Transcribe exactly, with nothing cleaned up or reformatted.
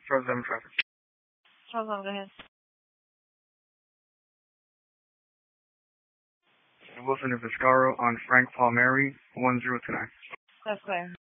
Charles Avenue traffic. Charles Avenue, go ahead. Wilson and Viscaro on Frank Palmieri, one zero two nine. That's clear.